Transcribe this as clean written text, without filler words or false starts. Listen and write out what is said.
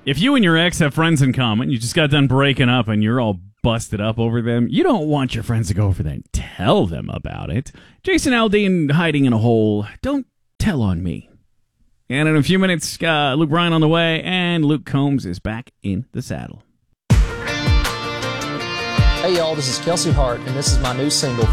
If you and your ex have friends in common, you just got done breaking up and you're all busted up over them, you don't want your friends to go over there and tell them about it. Jason Aldean hiding in a hole. Don't tell on me. And in a few minutes, Luke Bryan on the way, and Luke Combs is back in the saddle. Hey y'all, this is Kelsey Hart, and this is my new single,